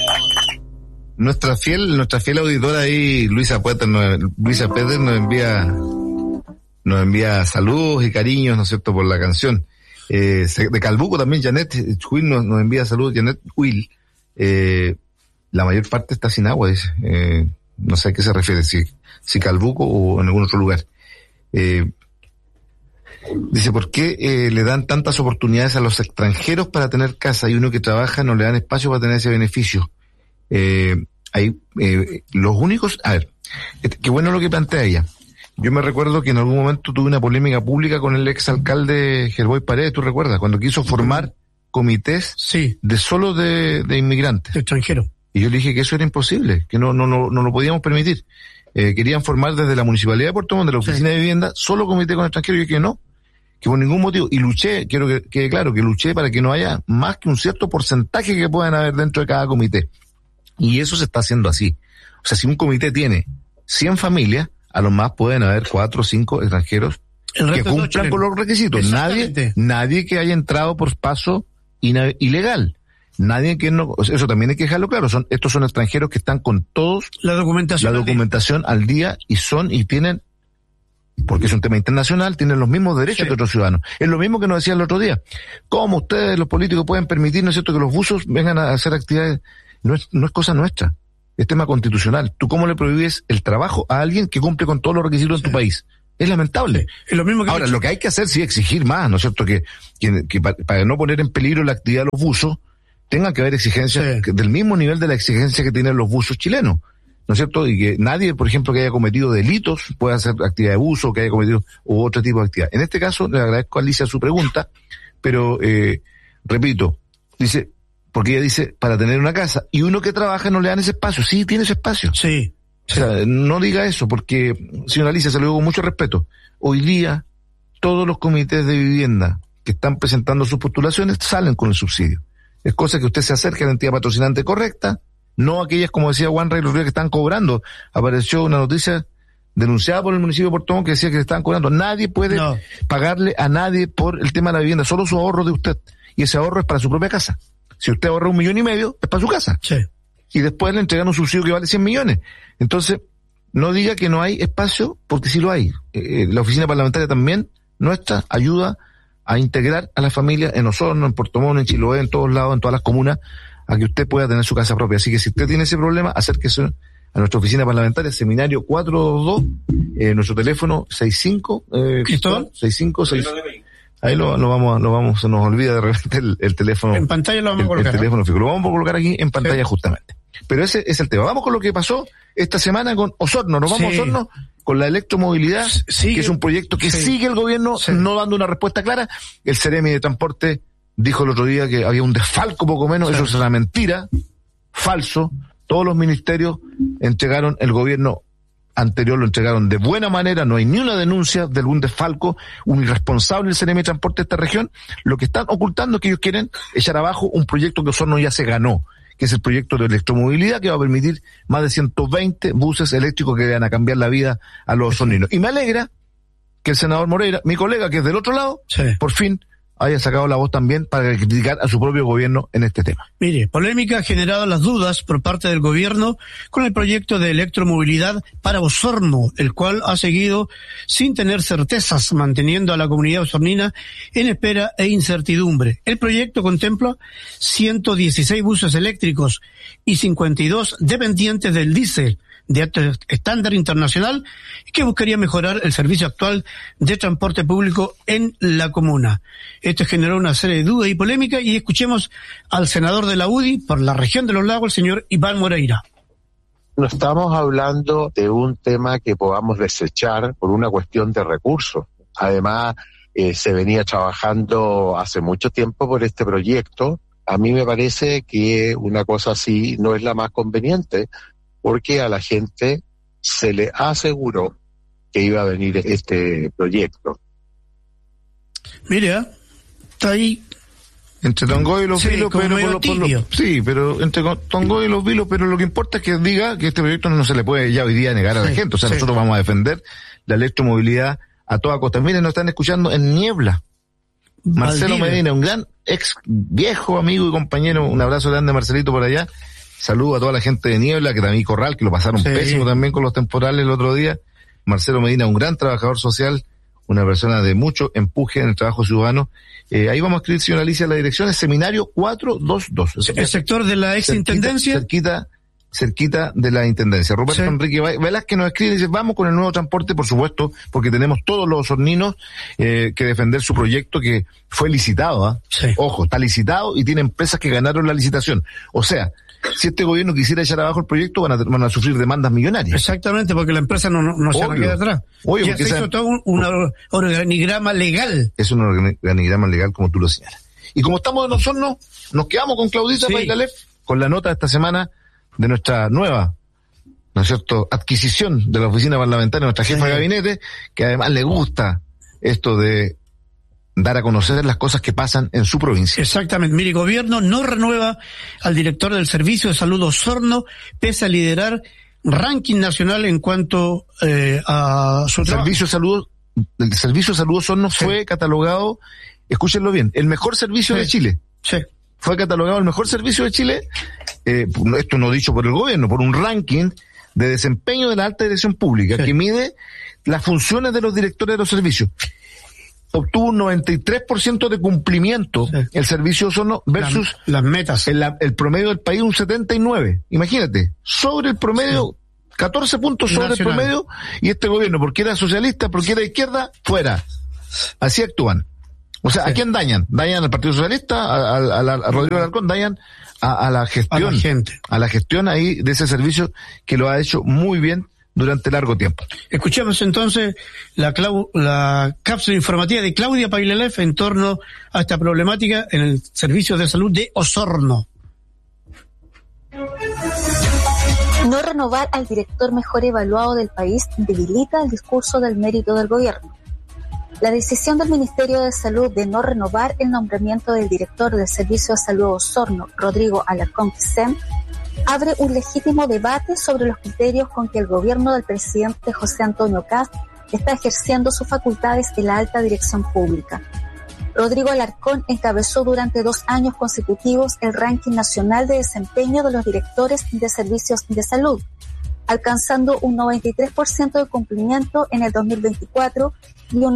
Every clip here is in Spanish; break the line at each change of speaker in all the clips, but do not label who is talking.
Nuestra fiel auditora ahí, Luisa Pérez nos envía saludos y cariños, ¿no es cierto?, por la canción. De Calbuco también, Janet Will nos envía saludos, Janet Will. La mayor parte está sin agua, dice. No sé a qué se refiere, si Calbuco o en algún otro lugar. Dice, ¿por qué le dan tantas oportunidades a los extranjeros para tener casa y uno que trabaja no le dan espacio para tener ese beneficio? Los únicos, a ver, qué bueno lo que plantea ella. Yo me recuerdo que en algún momento tuve una polémica pública con el exalcalde Gerboy Paredes, ¿tú recuerdas? Cuando quiso formar comités de inmigrantes.
De extranjeros.
Y yo le dije que eso era imposible, que no lo podíamos permitir. Querían formar desde la Municipalidad de Puerto Montt, de la Oficina de Vivienda, solo comité con extranjeros, y yo dije que no, que por ningún motivo, y luché, quiero que quede claro, que luché para que no haya más que un cierto porcentaje que puedan haber dentro de cada comité. Y eso se está haciendo así. O sea, si un comité tiene 100 familias, a lo más pueden haber 4 o 5 extranjeros que cumplan con los requisitos. Nadie que haya entrado por paso ilegal. Nadie que no, eso también hay que dejarlo claro. Estos son extranjeros que están con todos la documentación al día y tienen, porque es un tema internacional, tienen los mismos derechos que otros ciudadanos. Es lo mismo que nos decían el otro día. ¿Cómo ustedes, los políticos, pueden permitir, ¿no es cierto?, que los buzos vengan a hacer actividades? No es cosa nuestra. Es tema constitucional. ¿Tú cómo le prohíbes el trabajo a alguien que cumple con todos los requisitos en tu país? Es lamentable.
Es lo mismo que
ahora, lo que hay que hacer sí es exigir más, ¿no es cierto?, que para no poner en peligro la actividad de los buzos, tenga que haber exigencias del mismo nivel de la exigencia que tienen los buzos chilenos, ¿no es cierto? Y que nadie, por ejemplo, que haya cometido delitos pueda hacer actividad de buzo, que haya cometido u otro tipo de actividad. En este caso, le agradezco a Alicia su pregunta, pero repito, porque ella dice, para tener una casa, y uno que trabaja no le dan ese espacio. Sí, tiene ese espacio.
Sí.
O sea, no diga eso, porque, señora Alicia, se lo digo con mucho respeto. Hoy día, todos los comités de vivienda que están presentando sus postulaciones salen con el subsidio. Es cosa que usted se acerque a la entidad patrocinante correcta, no aquellas, como decía Juan Rey los días, que están cobrando. Apareció una noticia denunciada por el municipio de Puerto Montt que decía que le estaban cobrando. Nadie puede pagarle a nadie por el tema de la vivienda, solo su ahorro de usted. Y ese ahorro es para su propia casa. Si usted ahorra 1,5 millones, es para su casa.
Sí.
Y después le entregan un subsidio que vale 100 millones. Entonces, no diga que no hay espacio, porque sí lo hay. La oficina parlamentaria también, nuestra, ayuda a integrar a las familias en Osorno, en Puerto Montt, en Chiloé, en todos lados, en todas las comunas, a que usted pueda tener su casa propia. Así que si usted tiene ese problema, acérquese a nuestra oficina parlamentaria, Seminario 422, nuestro teléfono 65,
¿Cristóbal?
6566. Ahí lo vamos, se nos olvida de repente el teléfono.
En pantalla lo vamos a colocar.
El teléfono fijo. Lo vamos a colocar aquí en pantalla justamente. Pero ese es el tema. Vamos con lo que pasó esta semana con Osorno. Nos vamos a Osorno con la electromovilidad, que es un proyecto que sigue el gobierno no dando una respuesta clara. El Ceremi de Transporte dijo el otro día que había un desfalco poco menos. Eso es una mentira, falso. Todos los ministerios entregaron, el gobierno anterior lo entregaron de buena manera, no hay ni una denuncia de algún desfalco, un irresponsable del CNM de Transporte de esta región. Lo que están ocultando es que ellos quieren echar abajo un proyecto que Osorno ya se ganó, que es el proyecto de electromovilidad, que va a permitir más de 120 buses eléctricos que van a cambiar la vida a los osorninos. Y me alegra que el senador Moreira, mi colega que es del otro lado, por fin haya sacado la voz también para criticar a su propio gobierno en este tema.
Mire, polémica ha generado las dudas por parte del gobierno con el proyecto de electromovilidad para Osorno, el cual ha seguido sin tener certezas, manteniendo a la comunidad osornina en espera e incertidumbre. El proyecto contempla 116 buses eléctricos y 52 dependientes del diésel de alto estándar internacional, que buscaría mejorar el servicio actual de transporte público en la comuna. Esto generó una serie de dudas y polémicas, y escuchemos al senador de la UDI por la región de los lagos, el señor Iván Moreira.
No estamos hablando de un tema que podamos desechar por una cuestión de recursos. Además, se venía trabajando hace mucho tiempo por este proyecto. A mí me parece que una cosa así no es la más conveniente, porque a la gente se le aseguró que iba a venir este proyecto.
Mira, está ahí.
Entre Tongoy y los Vilos, pero entre Tongoy y los Vilos, pero lo que importa es que diga que este proyecto no se le puede ya hoy día negar a la gente. O sea, nosotros vamos a defender la electromovilidad a toda costa. Miren, nos están escuchando en Niebla. Marcelo Medina, un gran ex viejo amigo y compañero, un abrazo grande, Marcelito, por allá. Saludo a toda la gente de Niebla, que también Corral, que lo pasaron pésimo también con los temporales el otro día. Marcelo Medina, un gran trabajador social, una persona de mucho empuje en el trabajo ciudadano. Ahí vamos a escribir, señora Alicia, la dirección es Seminario 422.
El sector de la exintendencia.
Cerquita de la intendencia. Roberto Enrique Velázquez nos escribe y dice, vamos con el nuevo transporte, por supuesto, porque tenemos todos los osorninos que defender su proyecto que fue licitado. Ojo, está licitado y tiene empresas que ganaron la licitación. O sea, si este gobierno quisiera echar abajo el proyecto, van a sufrir demandas millonarias.
Exactamente, porque la empresa no se va a quedar atrás. Ya se hizo todo un organigrama legal. Es un
organigrama legal, como tú lo señalas. Y como estamos en Osorno, nos quedamos con Claudita Paidalef, con la nota de esta semana de nuestra nueva, ¿no es cierto?, adquisición de la oficina parlamentaria, nuestra jefa de gabinete, que además le gusta esto de dar a conocer las cosas que pasan en su provincia.
Exactamente. Mire, gobierno no renueva al director del Servicio de Salud Osorno, pese a liderar ranking nacional en cuanto a su trabajo. El Servicio de Salud Osorno fue catalogado, escúchenlo bien, el mejor servicio de Chile. Fue catalogado el mejor servicio de Chile, esto no dicho por el gobierno, por un ranking de desempeño de la alta dirección pública, que mide las funciones de los directores de los servicios. Obtuvo un 93% de cumplimiento el servicio Osorno versus las metas.
El promedio del país, un 79%. Imagínate, sobre el promedio, 14 puntos sobre el promedio, y este gobierno, porque era socialista, porque era de izquierda, fuera. Así actúan. O sea, ¿a quién dañan? Dañan al Partido Socialista, a Rodrigo Alarcón, dañan a la gestión. A la gestión ahí de ese servicio que lo ha hecho muy bien durante largo tiempo.
Escuchemos entonces la cápsula informativa de Claudia Paidalef en torno a esta problemática en el Servicio de Salud de Osorno.
No renovar al director mejor evaluado del país debilita el discurso del mérito del gobierno. La decisión del Ministerio de Salud de no renovar el nombramiento del director del Servicio de Salud Osorno, Rodrigo Alarcón Quisén, abre un legítimo debate sobre los criterios con que el gobierno del presidente José Antonio Kast está ejerciendo sus facultades en la alta dirección pública. Rodrigo Alarcón encabezó durante 2 años consecutivos el ranking nacional de desempeño de los directores de servicios de salud, alcanzando un 93% de cumplimiento en el 2024 y un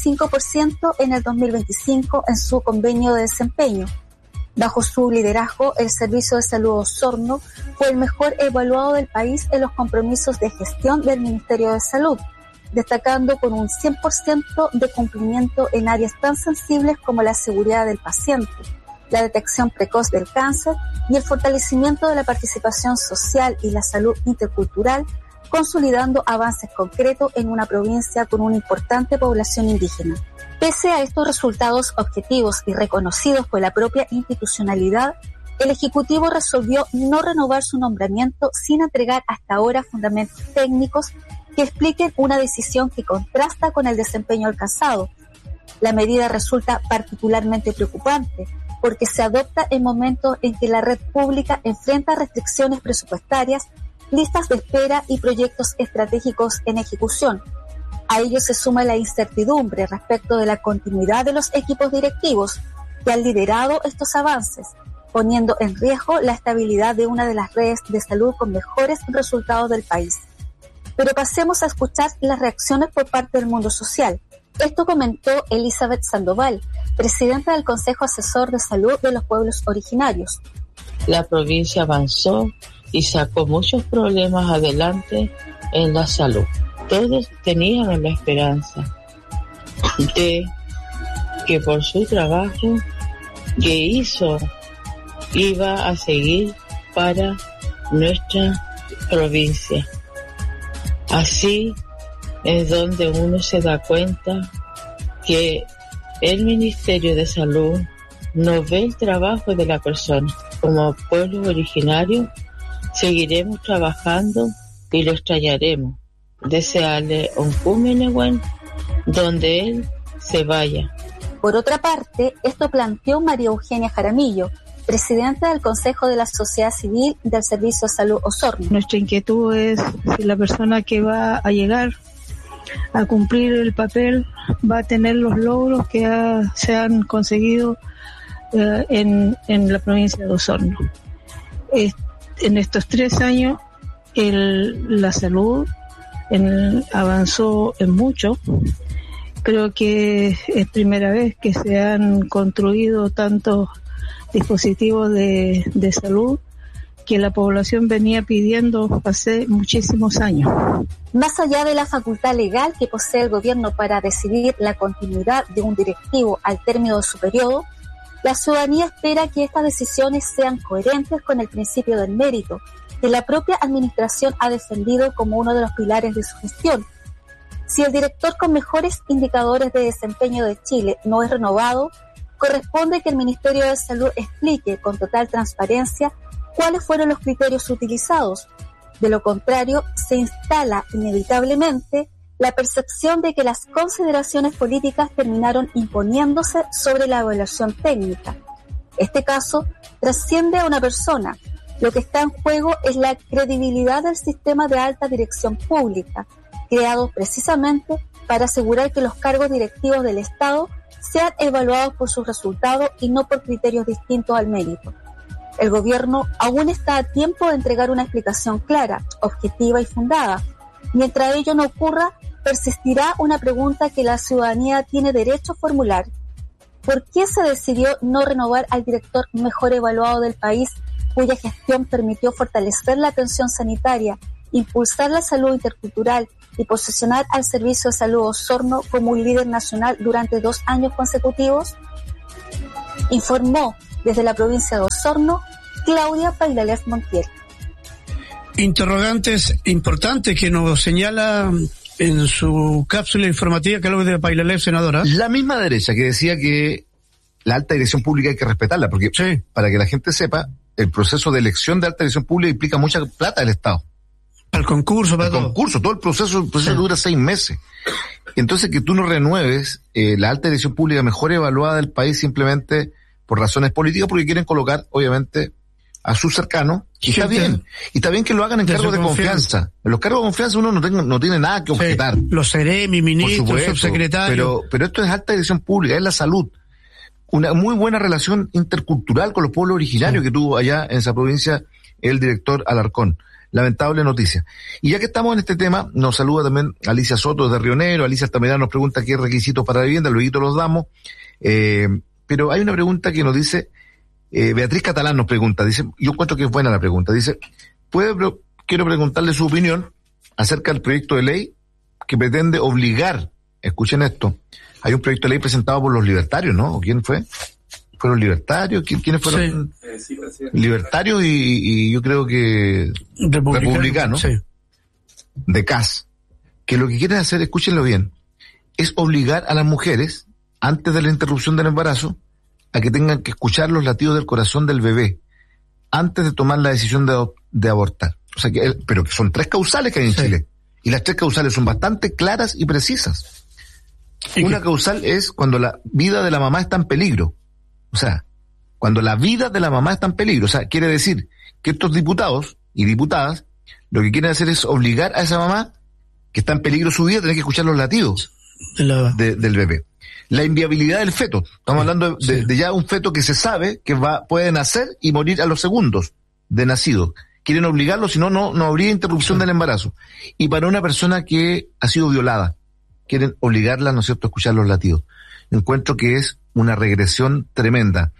95% en el 2025 en su convenio de desempeño. Bajo su liderazgo, el Servicio de Salud Osorno fue el mejor evaluado del país en los compromisos de gestión del Ministerio de Salud, destacando con un 100% de cumplimiento en áreas tan sensibles como la seguridad del paciente, la detección precoz del cáncer y el fortalecimiento de la participación social y la salud intercultural, consolidando avances concretos en una provincia con una importante población indígena. Pese a estos resultados objetivos y reconocidos por la propia institucionalidad, el Ejecutivo resolvió no renovar su nombramiento sin entregar hasta ahora fundamentos técnicos que expliquen una decisión que contrasta con el desempeño alcanzado. La medida resulta particularmente preocupante porque se adopta en momentos en que la red pública enfrenta restricciones presupuestarias, listas de espera y proyectos estratégicos en ejecución. A ello se suma la incertidumbre respecto de la continuidad de los equipos directivos que han liderado estos avances, poniendo en riesgo la estabilidad de una de las redes de salud con mejores resultados del país. Pero pasemos a escuchar las reacciones por parte del mundo social. Esto comentó Elizabeth Sandoval, presidenta del Consejo Asesor de Salud de los Pueblos Originarios.
La provincia avanzó y sacó muchos problemas adelante en la salud. Todos tenían la esperanza de que por su trabajo que hizo iba a seguir para nuestra provincia. Así es donde uno se da cuenta que el Ministerio de Salud no ve el trabajo de la persona. Como pueblo originario seguiremos trabajando y lo extrañaremos. Desearle un Cumenewen donde él se vaya.
Por otra parte, esto planteó María Eugenia Jaramillo, presidenta del Consejo de la Sociedad Civil del Servicio de Salud Osorno.
Nuestra inquietud es si la persona que va a llegar a cumplir el papel va a tener los logros que se han conseguido en la provincia de Osorno. en estos 3 años la salud avanzó en mucho. Creo que es primera vez que se han construido tantos dispositivos de salud que la población venía pidiendo hace muchísimos años.
Más allá de la facultad legal que posee el gobierno para decidir la continuidad de un directivo al término de su periodo, la ciudadanía espera que estas decisiones sean coherentes con el principio del mérito, que la propia administración ha defendido como uno de los pilares de su gestión. Si el director con mejores indicadores de desempeño de Chile no es renovado, corresponde que el Ministerio de Salud explique con total transparencia cuáles fueron los criterios utilizados. De lo contrario, se instala inevitablemente la percepción de que las consideraciones políticas terminaron imponiéndose sobre la evaluación técnica. Este caso trasciende a una persona. Lo que está en juego es la credibilidad del sistema de alta dirección pública, creado precisamente para asegurar que los cargos directivos del Estado sean evaluados por sus resultados y no por criterios distintos al mérito. El gobierno aún está a tiempo de entregar una explicación clara, objetiva y fundada. Mientras ello no ocurra, persistirá una pregunta que la ciudadanía tiene derecho a formular. ¿Por qué se decidió no renovar al director mejor evaluado del país, cuya gestión permitió fortalecer la atención sanitaria, impulsar la salud intercultural y posicionar al Servicio de Salud Osorno como un líder nacional durante 2 años consecutivos? Informó desde la provincia de Osorno, Claudia Pailalef Montiel.
Interrogantes importantes que nos señala en su cápsula informativa Claudia Pailalef, senadora.
La misma derecha que decía que la alta dirección pública hay que respetarla, porque
sí,
para que la gente sepa, el proceso de elección de alta dirección pública implica mucha plata del Estado.
Para el concurso, para todo.
Todo el proceso sí, dura 6 meses. Entonces, que tú no renueves la alta dirección pública mejor evaluada del país simplemente por razones políticas, porque quieren colocar, obviamente, a sus cercanos, y está bien. Y está bien que lo hagan en cargos de confianza. En los cargos de confianza uno no tiene nada que objetar.
Sí, los seremi, ministros, subsecretarios.
Pero esto es alta dirección pública, es la salud. Una muy buena relación intercultural con los pueblos originarios que tuvo allá en esa provincia el director Alarcón. Lamentable noticia. Y ya que estamos en este tema, nos saluda también Alicia Soto desde Río Negro. Alicia Altamirano nos pregunta qué requisitos para la vivienda, luego los damos. Pero hay una pregunta que nos dice, Beatriz Catalán nos pregunta, dice, yo encuentro que es buena la pregunta, dice, quiero preguntarle su opinión acerca del proyecto de ley que pretende obligar, escuchen esto, hay un proyecto de ley presentado por los libertarios, ¿no? ¿O quién fue? ¿Fueron libertarios? ¿Quiénes fueron? Sí, libertarios y yo creo que republicanos,
sí,
de CAS, que lo que quieren hacer, escúchenlo bien, es obligar a las mujeres, antes de la interrupción del embarazo, a que tengan que escuchar los latidos del corazón del bebé, antes de tomar la decisión de abortar. O sea pero que son 3 causales que hay en Chile. Y las 3 causales son bastante claras y precisas. Una causal es cuando la vida de la mamá está en peligro. O sea, cuando la vida de la mamá está en peligro. O sea, quiere decir que estos diputados y diputadas lo que quieren hacer es obligar a esa mamá que está en peligro su vida a tener que escuchar los latidos del bebé. La inviabilidad del feto. Estamos hablando de ya un feto que se sabe que puede nacer y morir a los segundos de nacido. Quieren obligarlo, si no, no habría interrupción del embarazo. Y para una persona que ha sido violada, quieren obligarla, ¿no es cierto?, a escuchar los latidos. Encuentro que es una regresión tremenda.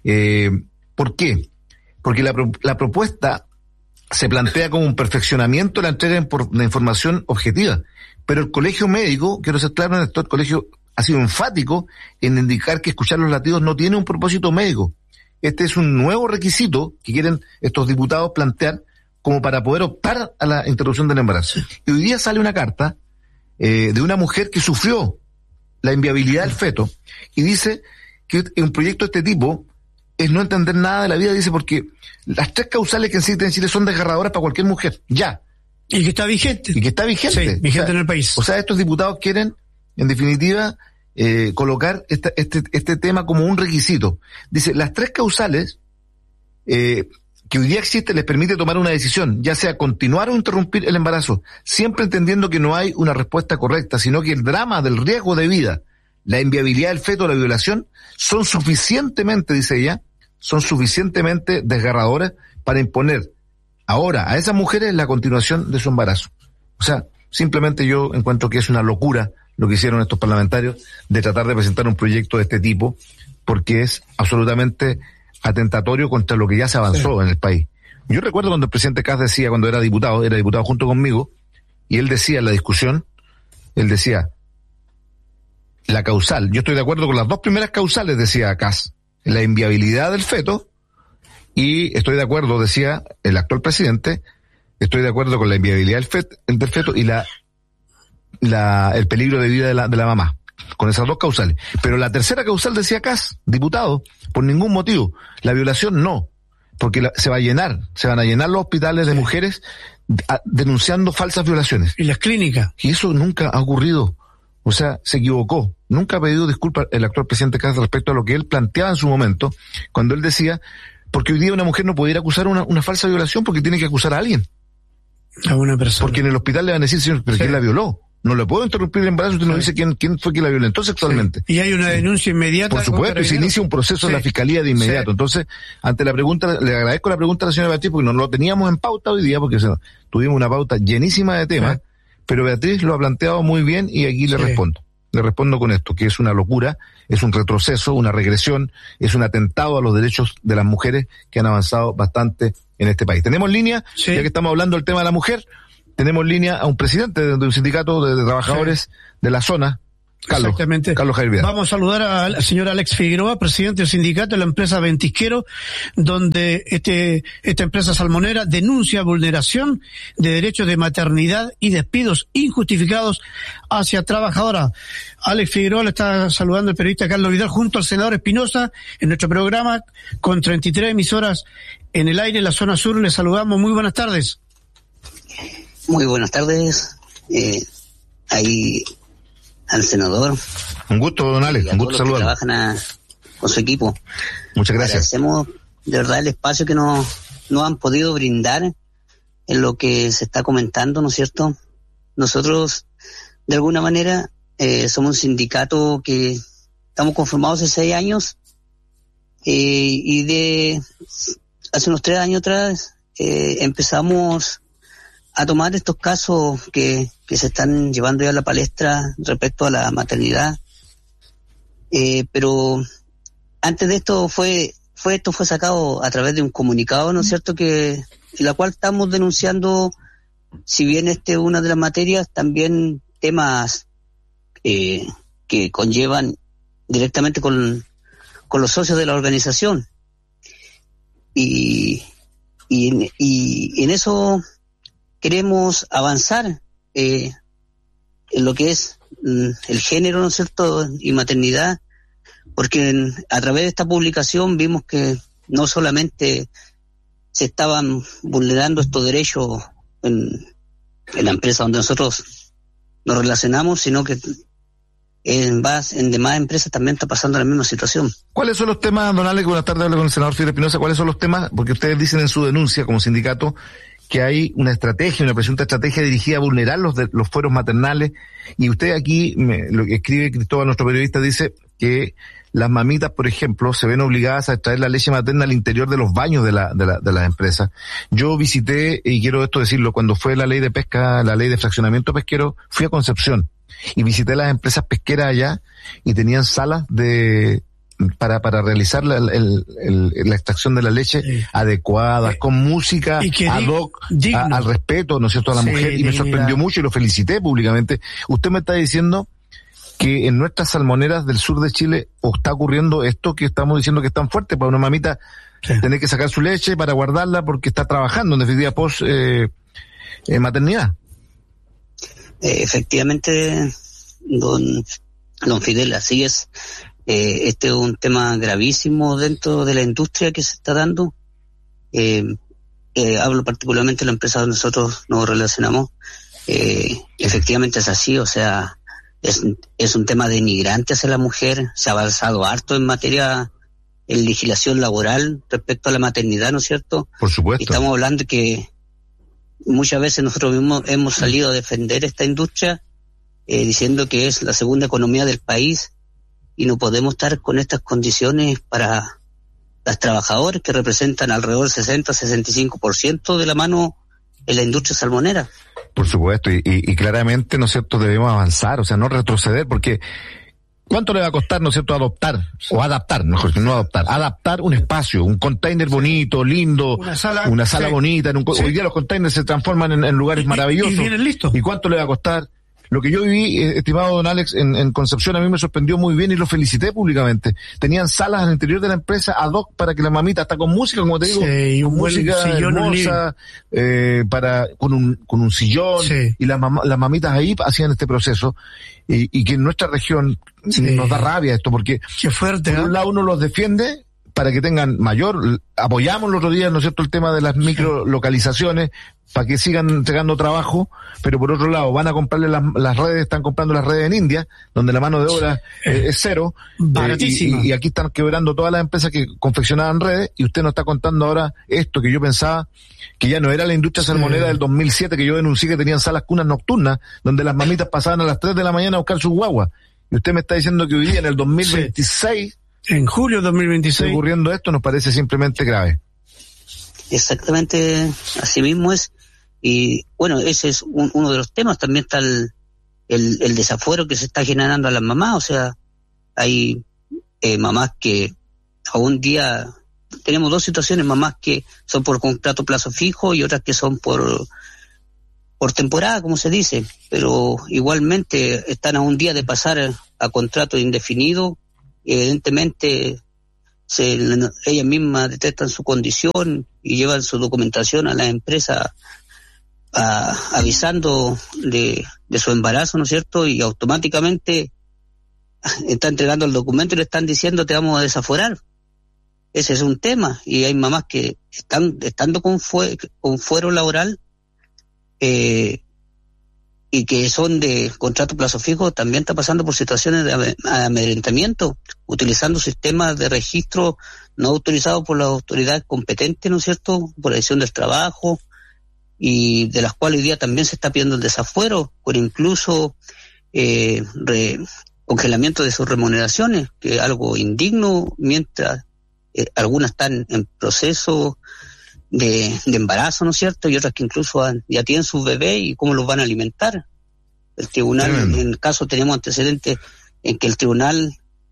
¿Por qué? Porque la propuesta se plantea como un perfeccionamiento de la entrega de información objetiva. Pero el colegio médico, quiero ser claro en esto, el colegio ha sido enfático en indicar que escuchar los latidos no tiene un propósito médico. Este es un nuevo requisito que quieren estos diputados plantear como para poder optar a la interrupción del embarazo. Y hoy día sale una carta de una mujer que sufrió la inviabilidad del feto y dice que un proyecto de este tipo es no entender nada de la vida, dice, porque las 3 causales que existen en Chile son desgarradoras para cualquier mujer, ya.
Y que está vigente.
Sí,
vigente en el país.
O sea, estos diputados quieren, en definitiva, colocar este tema como un requisito. Dice, las 3 causales que hoy día existen les permite tomar una decisión, ya sea continuar o interrumpir el embarazo, siempre entendiendo que no hay una respuesta correcta, sino que el drama del riesgo de vida, la inviabilidad del feto, la violación, son suficientemente, dice ella, son suficientemente desgarradoras para imponer ahora a esas mujeres la continuación de su embarazo. O sea, simplemente yo encuentro que es una locura lo que hicieron estos parlamentarios de tratar de presentar un proyecto de este tipo, porque es absolutamente atentatorio contra lo que ya se avanzó en el país. Yo recuerdo cuando el presidente Kast decía, cuando era diputado junto conmigo, y él decía en la discusión, él decía, la causal, yo estoy de acuerdo con las dos primeras causales, decía Kast, la inviabilidad del feto, y estoy de acuerdo, decía el actual presidente, estoy de acuerdo con la inviabilidad del feto y el peligro de vida de la mamá, con esas dos causales. Pero la tercera causal, decía Kast, diputado, por ningún motivo, la violación no, porque se van a llenar los hospitales de mujeres denunciando falsas violaciones.
Y las clínicas.
Y eso nunca ha ocurrido. O sea, se equivocó. Nunca ha pedido disculpas el actual presidente Kast respecto a lo que él planteaba en su momento, cuando él decía, porque hoy día una mujer no puede ir a acusar una falsa violación porque tiene que acusar a alguien.
A una persona.
Porque en el hospital le van a decir, señor, pero ¿quién la violó? No le puedo interrumpir el embarazo, usted no dice quién fue quien la violentó sexualmente.
Sí. Y hay una denuncia inmediata.
Por supuesto, y se inicia un proceso en la fiscalía de inmediato. Entonces, ante la pregunta, le agradezco la pregunta a la señora Beatriz, porque no lo teníamos en pauta hoy día, porque tuvimos una pauta llenísima de temas, pero Beatriz lo ha planteado muy bien y aquí le respondo. Le respondo con esto, que es una locura, es un retroceso, una regresión, es un atentado a los derechos de las mujeres que han avanzado bastante en este país. Tenemos línea, ya que estamos hablando del tema de la mujer, tenemos línea a un presidente de un sindicato de trabajadores de la zona, Carlos Javier Vidal.
Vamos a saludar al señor Alex Figueroa, presidente del sindicato de la empresa Ventisquero, donde esta empresa salmonera denuncia vulneración de derechos de maternidad y despidos injustificados hacia trabajadoras. Alex Figueroa le está saludando el periodista Carlos Vidal junto al senador Espinosa en nuestro programa con 33 emisoras en el aire en la zona sur. Le saludamos. Muy buenas tardes.
Muy buenas tardes. Ahí al senador.
Un gusto, don Alex, un gusto saludarlo.
Trabajan con su equipo.
Muchas gracias.
Agradecemos de verdad el espacio que nos han podido brindar en lo que se está comentando, ¿no es cierto? Nosotros, de alguna manera, somos un sindicato que estamos conformados hace 6 años y hace unos 3 años atrás empezamos a tomar estos casos que se están llevando ya a la palestra respecto a la maternidad. Pero antes de esto fue sacado a través de un comunicado, ¿no es cierto?, en la cual estamos denunciando, si bien una de las materias, también temas que conllevan directamente con los socios de la organización. Y en eso queremos avanzar en lo que es el género, ¿no es cierto?, y maternidad, porque a través de esta publicación vimos que no solamente se estaban vulnerando estos derechos en la empresa donde nosotros nos relacionamos, sino que en demás empresas también está pasando la misma situación.
¿Cuáles son los temas, don Alex? Buenas tardes, hablo con el senador Fidel Espinosa. ¿Cuáles son los temas? Porque ustedes dicen en su denuncia como sindicato que hay una presunta estrategia dirigida a vulnerar los fueros maternales, y usted aquí, lo que escribe Cristóbal, nuestro periodista, dice que las mamitas, por ejemplo, se ven obligadas a extraer la leche materna al interior de los baños de las empresas. Yo visité, y quiero esto decirlo, cuando fue la ley de pesca, la ley de fraccionamiento pesquero, fui a Concepción y visité las empresas pesqueras allá y tenían salas para realizar la extracción de la leche adecuadas, con música ad hoc al respeto, ¿no es cierto?, a la mujer, y me sorprendió mucho y lo felicité públicamente. Usted me está diciendo que en nuestras salmoneras del sur de Chile está ocurriendo esto que estamos diciendo que es tan fuerte para una mamita tener que sacar su leche para guardarla porque está trabajando en definitiva post maternidad.
Efectivamente, don Fidel, así es. Este es un tema gravísimo dentro de la industria que se está dando. Hablo particularmente de la empresa donde nosotros nos relacionamos. Efectivamente es así, o sea, es un tema denigrante hacia la mujer. Se ha avanzado harto en materia en legislación laboral respecto a la maternidad, ¿no es cierto?
Por supuesto.
Y estamos hablando de que muchas veces nosotros mismos hemos salido a defender esta industria diciendo que es la segunda economía del país, y no podemos estar con estas condiciones para las trabajadoras que representan alrededor del 60-65% de la mano en la industria salmonera.
Por supuesto, y claramente, ¿no es cierto?, debemos avanzar, o sea, no retroceder, porque ¿cuánto le va a costar, ¿no es cierto?, adoptar un espacio, un container bonito, lindo, una sala bonita, hoy día los containers se transforman en lugares maravillosos.
Y vienen listos.
¿Y cuánto le va a costar? Lo que yo viví, estimado don Alex, en Concepción, a mí me sorprendió muy bien y lo felicité públicamente. Tenían salas al interior de la empresa ad hoc para que la mamita, hasta con música, como te digo,
y un
música hermosa, con un sillón, y las mamitas ahí hacían este proceso, y que en nuestra región nos da rabia esto, porque
qué fuerte,
por un lado uno los defiende para que tengan apoyamos el otro día, ¿no es cierto?, el tema de las microlocalizaciones, para que sigan entregando trabajo, pero por otro lado van a comprarle las redes, están comprando las redes en India, donde la mano de obra es cero,
baratísima.
Y aquí están quebrando todas las empresas que confeccionaban redes, y usted nos está contando ahora esto que yo pensaba que ya no era la industria salmonera del 2007, que yo denuncié que tenían salas cunas nocturnas, donde las mamitas pasaban a las 3 de la mañana a buscar sus guaguas, y usted me está diciendo que hoy día, en el 2026,
en julio de 2026,
ocurriendo esto, nos parece simplemente grave.
Exactamente, así mismo es. Y bueno, ese es uno de los temas. También está el desafuero que se está generando a las mamás. O sea, hay mamás que a un día, tenemos dos situaciones: mamás que son por contrato plazo fijo y otras que son por temporada, como se dice, pero igualmente están a un día de pasar a contrato indefinido. Evidentemente ellas mismas detectan su condición y llevan su documentación a la empresa avisando de su embarazo, ¿no es cierto? Y automáticamente está entregando el documento y le están diciendo: te vamos a desaforar. Ese es un tema. Y hay mamás que estando con fuero laboral y que son de contrato plazo fijo, también está pasando por situaciones de amedrentamiento, utilizando sistemas de registro no autorizados por las autoridades competentes, ¿no es cierto?, por la Dirección del Trabajo, y de las cuales hoy día también se está pidiendo el desafuero, con incluso congelamiento de sus remuneraciones, que es algo indigno, mientras algunas están en proceso de embarazo, ¿no es cierto?, y otras que incluso ya tienen sus bebés y cómo los van a alimentar. El tribunal, en el caso tenemos antecedentes en que el tribunal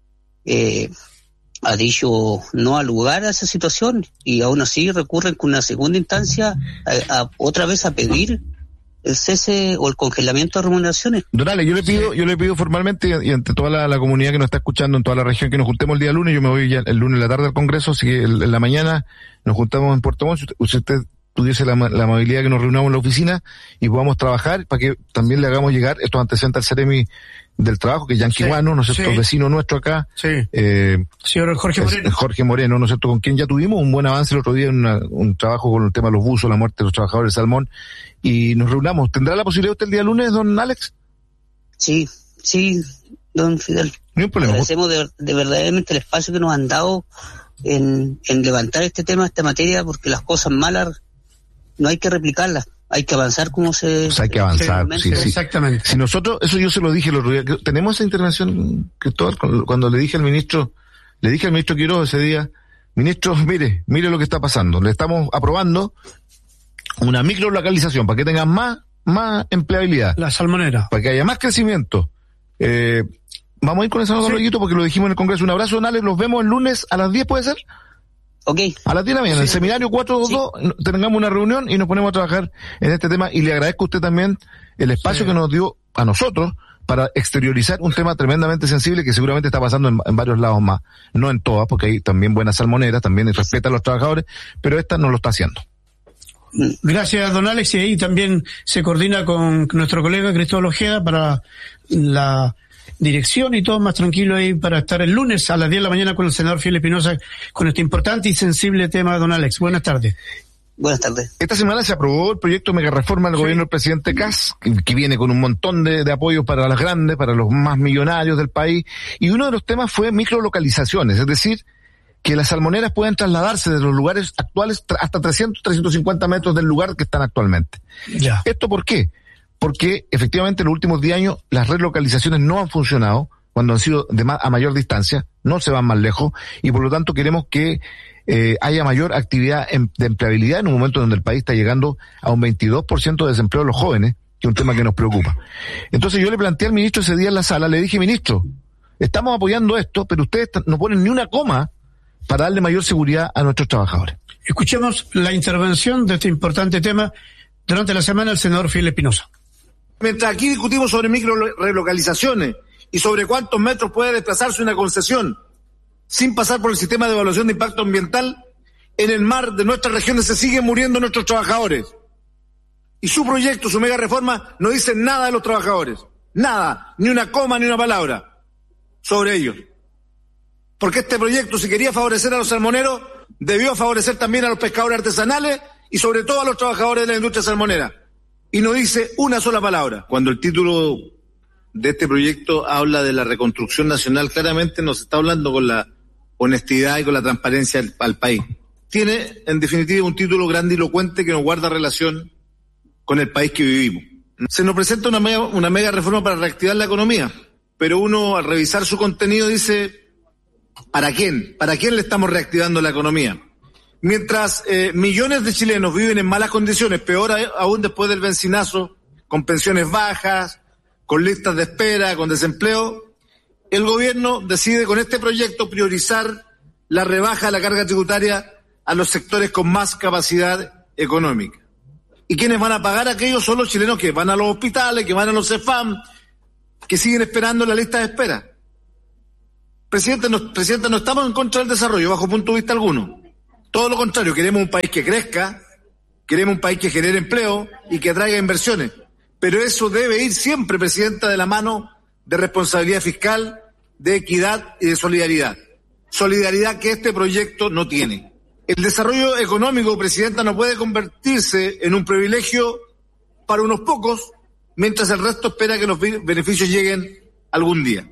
ha dicho no al lugar a esa situación, y aún así recurren con una segunda instancia otra vez a pedir el cese o el congelamiento de remuneraciones.
Don Ale, yo le pido formalmente y ante toda la comunidad que nos está escuchando en toda la región, que nos juntemos el día lunes. Yo me voy ya el lunes en la tarde al Congreso, así que en la mañana nos juntamos en Puerto Montt. Usted tuviese la amabilidad que nos reunamos en la oficina y podamos trabajar para que también le hagamos llegar estos antecedentes al Ceremi del Trabajo, que es yanquiguano, ¿no es cierto?, vecino nuestro acá.
Señor
Jorge Moreno, ¿no es cierto?, con quien ya tuvimos un buen avance el otro día en un trabajo con el tema de los buzos, la muerte de los trabajadores del salmón, y nos reunamos. ¿Tendrá la posibilidad usted el día lunes, don Alex?
Sí, don Fidel.
No hay problema.
Agradecemos de verdaderamente el espacio que nos han dado en levantar este tema, esta materia, porque las cosas malas no hay que replicarlas, hay que avanzar como
pues hay que avanzar, sí.
Exactamente.
Si nosotros, eso yo se lo dije el otro día, tenemos esa intervención, Cristóbal, cuando le dije al ministro Quiroz ese día: ministro, mire lo que está pasando, le estamos aprobando una microlocalización para que tengan más empleabilidad.
La salmonera.
Para que haya más crecimiento. Vamos a ir con ese loguito porque lo dijimos en el Congreso. Un abrazo, don Alex, los vemos el lunes a las 10, ¿puede ser?
Ok.
A las 10 de la mañana, en el seminario 422, tengamos una reunión y nos ponemos a trabajar en este tema, y le agradezco a usted también el espacio que nos dio a nosotros para exteriorizar un tema tremendamente sensible que seguramente está pasando en varios lados más. No en todas, porque hay también buenas salmoneras, también respeta a los trabajadores, pero esta no lo está haciendo.
Gracias, don Alex, y ahí también se coordina con nuestro colega Cristóbal Ojeda para la dirección y todo más tranquilo ahí para estar el lunes a las 10 de la mañana con el senador Fiel Espinosa con este importante y sensible tema, don Alex. Buenas tardes.
Buenas tardes.
Esta semana se aprobó el proyecto Mega Reforma del gobierno del presidente Kast, que viene con un montón de apoyos para las grandes, para los más millonarios del país, y uno de los temas fue microlocalizaciones, es decir, que las salmoneras pueden trasladarse de los lugares actuales hasta 350 metros del lugar que están actualmente.
Ya.
¿Esto por qué? Porque efectivamente en los últimos 10 años las relocalizaciones no han funcionado cuando han sido a mayor distancia, no se van más lejos, y por lo tanto queremos que haya mayor actividad de empleabilidad en un momento donde el país está llegando a un 22% de desempleo de los jóvenes, que es un tema que nos preocupa. Entonces yo le planteé al ministro ese día en la sala, le dije, ministro, estamos apoyando esto, pero ustedes no ponen ni una coma para darle mayor seguridad a nuestros trabajadores.
Escuchemos la intervención de este importante tema durante la semana del senador Fidel Espinosa.
Mientras aquí discutimos sobre micro relocalizaciones y sobre cuántos metros puede desplazarse una concesión sin pasar por el sistema de evaluación de impacto ambiental, en el mar de nuestras regiones se siguen muriendo nuestros trabajadores. Y su proyecto, su mega reforma, no dice nada de los trabajadores. Nada, ni una coma, ni una palabra sobre ellos. Porque este proyecto, si quería favorecer a los salmoneros, debió favorecer también a los pescadores artesanales y sobre todo a los trabajadores de la industria salmonera. Y no dice una sola palabra. Cuando el título de este proyecto habla de la reconstrucción nacional, claramente nos está hablando con la honestidad y con la transparencia al país. Tiene, en definitiva, un título grandilocuente que nos guarda relación con el país que vivimos. Se nos presenta una mega reforma para reactivar la economía, pero uno al revisar su contenido dice, ¿para quién? ¿Para quién le estamos reactivando la economía? Mientras millones de chilenos viven en malas condiciones, peor aún después del bencinazo, con pensiones bajas, con listas de espera, con desempleo, el gobierno decide con este proyecto priorizar la rebaja de la carga tributaria a los sectores con más capacidad económica. ¿Y quiénes van a pagar? Aquellos son los chilenos que van a los hospitales, que van a los CEFAM, que siguen esperando en la lista de espera. Presidente, no estamos en contra del desarrollo, bajo punto de vista alguno. Todo lo contrario, queremos un país que crezca, queremos un país que genere empleo y que atraiga inversiones. Pero eso debe ir siempre, Presidenta, de la mano de responsabilidad fiscal, de equidad y de solidaridad. Solidaridad que este proyecto no tiene. El desarrollo económico, Presidenta, no puede convertirse en un privilegio para unos pocos, mientras el resto espera que los beneficios lleguen algún día.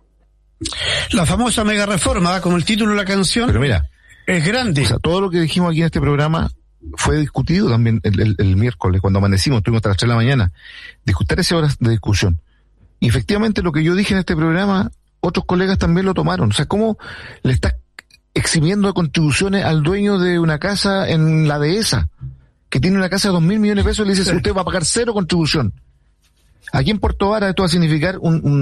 La famosa mega reforma, como el título de la canción,
pero mira,
es grande.
O sea, todo lo que dijimos aquí en este programa fue discutido también el miércoles, cuando amanecimos, estuvimos hasta las 3 de la mañana, discutir 13 horas de discusión. Y efectivamente lo que yo dije en este programa, otros colegas también lo tomaron. O sea, ¿cómo le estás eximiendo de contribuciones al dueño de una casa en la dehesa, que tiene una casa de 2.000 millones de pesos, y le dices, usted va a pagar 0 contribución? Aquí en Puerto Vara esto va a significar un